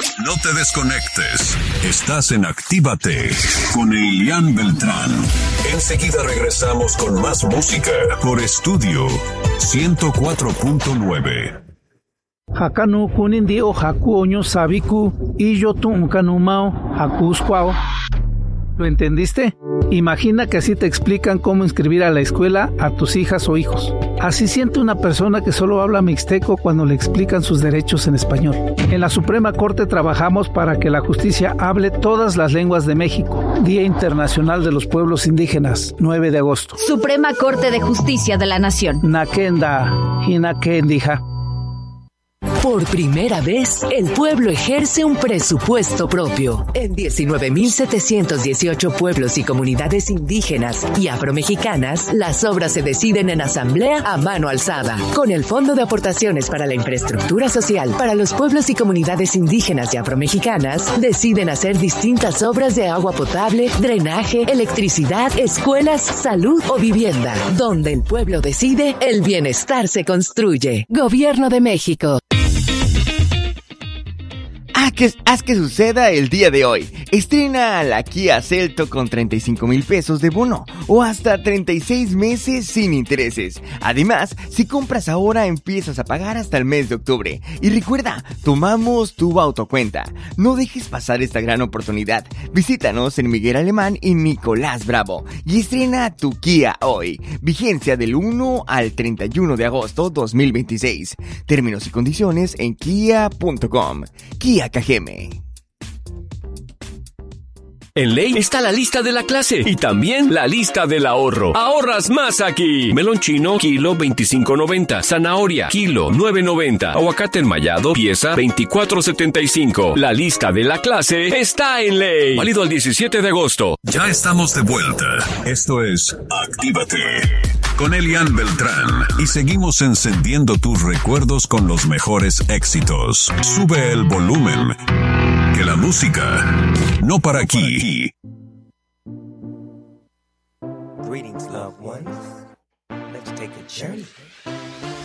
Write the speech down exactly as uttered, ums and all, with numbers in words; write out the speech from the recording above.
No te desconectes. Estás en Actívate con Elian Beltrán. Enseguida regresamos con más música por Estudio ciento cuatro punto nueve. Hakanu kunindi o haku oño sabiku y yo tumkanumao hakusquao. ¿Lo entendiste? Imagina que así te explican cómo inscribir a la escuela a tus hijas o hijos. Así siente una persona que solo habla mixteco cuando le explican sus derechos en español. En la Suprema Corte trabajamos para que la justicia hable todas las lenguas de México. Día Internacional de los Pueblos Indígenas, nueve de agosto. Suprema Corte de Justicia de la Nación. Nakenda, hinakendija. Por primera vez, el pueblo ejerce un presupuesto propio. En diecinueve mil setecientos dieciocho pueblos y comunidades indígenas y afromexicanas, las obras se deciden en asamblea a mano alzada. Con el Fondo de Aportaciones para la Infraestructura Social para los pueblos y comunidades indígenas y afromexicanas, deciden hacer distintas obras de agua potable, drenaje, electricidad, escuelas, salud o vivienda. Donde el pueblo decide, el bienestar se construye. Gobierno de México. Que, haz que suceda el día de hoy. Estrena la Kia Celto con treinta y cinco mil pesos de bono o hasta treinta y seis meses sin intereses. Además, si compras ahora empiezas a pagar hasta el mes de octubre. Y recuerda, tomamos tu autocuenta. No dejes pasar esta gran oportunidad. Visítanos en Miguel Alemán y Nicolás Bravo y estrena tu Kia hoy. Vigencia del uno al treinta y uno de agosto dos mil veintiséis. Términos y condiciones en kia punto com. Kia K G M. En Ley está la lista de la clase y también la lista del ahorro. Ahorras más aquí. Melón chino, kilo veinticinco noventa. Zanahoria, kilo nueve noventa. Aguacate enmayado, pieza veinticuatro setenta y cinco. La lista de la clase está en Ley. Válido al diecisiete de agosto. Ya estamos de vuelta. Esto es Actívate con Elian Beltrán y seguimos encendiendo tus recuerdos con los mejores éxitos. Sube el volumen, que la música no para aquí. Greetings, loved ones. Let's take a journey